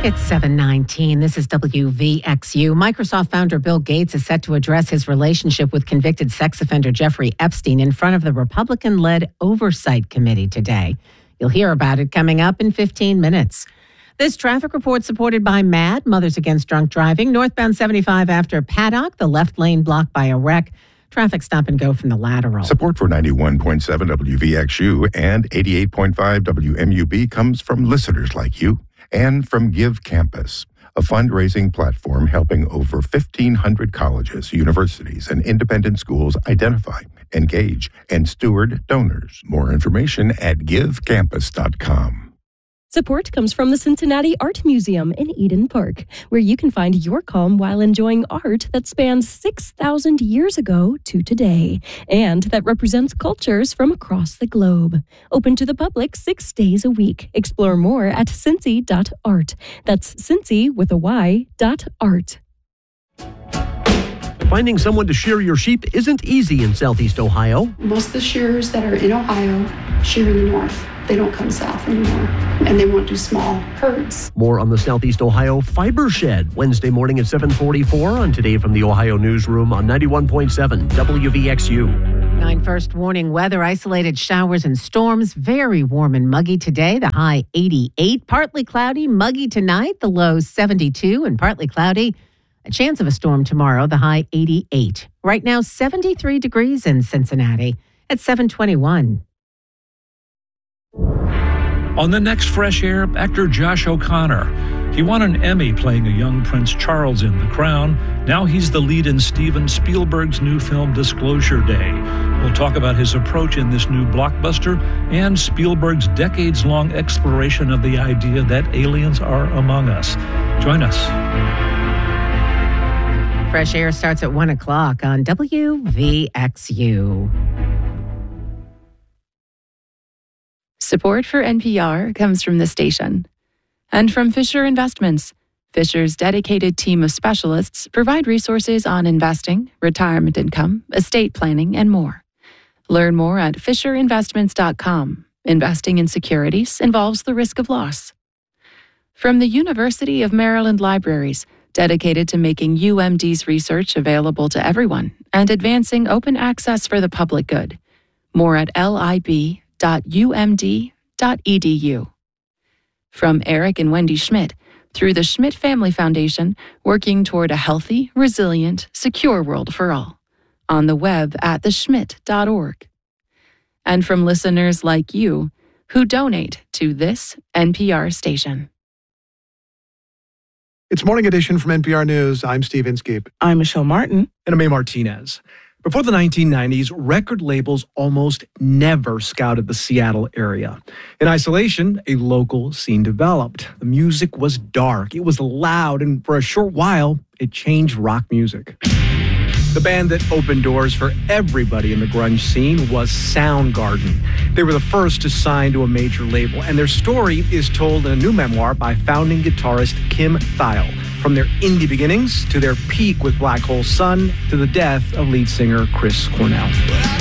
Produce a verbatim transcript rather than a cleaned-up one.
It's seven nineteen. This is W V X U. Microsoft founder Bill Gates is set to address his relationship with convicted sex offender Jeffrey Epstein in front of the Republican-led Oversight Committee today. You'll hear about it coming up in fifteen minutes. This traffic report supported by MAD, Mothers Against Drunk Driving. Northbound seventy-five after Paddock, the left lane blocked by a wreck. Traffic stop and go from the lateral. Support for ninety-one point seven W V X U and eighty-eight point five W M U B comes from listeners like you and from Give Campus, a fundraising platform helping over fifteen hundred colleges, universities, and independent schools identify, engage, and steward donors. More information at give campus dot com. Support comes from the Cincinnati Art Museum in Eden Park, where you can find your calm while enjoying art that spans six thousand years ago to today, and that represents cultures from across the globe. Open to the public six days a week. Explore more at cincy dot art. That's Cincy with a Y dot art. Finding someone to shear your sheep isn't easy in Southeast Ohio. Most of the shearers that are in Ohio shear in the north. They don't come south anymore, and they won't do small herds. More on the Southeast Ohio Fiber Shed, Wednesday morning at seven forty-four on Today from the Ohio Newsroom on ninety-one point seven W V X U. Nine first warning weather, isolated showers and storms. Very warm and muggy today, the high eighty-eight. Partly cloudy, muggy tonight, the low seventy-two, and partly cloudy. A chance of a storm tomorrow, the high eighty-eight. Right now, seventy-three degrees in Cincinnati at seven twenty-one. On the next Fresh Air, actor Josh O'Connor. He won an Emmy playing a young Prince Charles in The Crown. Now he's the lead in Steven Spielberg's new film Disclosure Day. We'll talk about his approach in this new blockbuster and Spielberg's decades-long exploration of the idea that aliens are among us. Join us. Fresh Air starts at one o'clock on W V X U. Support for N P R comes from the station and from Fisher Investments. Fisher's dedicated team of specialists provide resources on investing, retirement income, estate planning, and more. Learn more at fisher investments dot com. Investing in securities involves the risk of loss. From the University of Maryland Libraries, dedicated to making U M D's research available to everyone and advancing open access for the public good. More at lib dot u m d dot e d u. From Eric and Wendy Schmidt, through the Schmidt Family Foundation, working toward a healthy, resilient, secure world for all. On the web at the schmidt dot org. And from listeners like you who donate to this N P R station. It's Morning Edition from N P R News. I'm Steve Inskeep. I'm Michelle Martin. And I'm A. Martinez. Before the nineteen nineties, record labels almost never scouted the Seattle area. In isolation, a local scene developed. The music was dark, it was loud, and for a short while, it changed rock music. The band that opened doors for everybody in the grunge scene was Soundgarden. They were the first to sign to a major label, and their story is told in a new memoir by founding guitarist Kim Thayil. From their indie beginnings to their peak with Black Hole Sun to the death of lead singer Chris Cornell.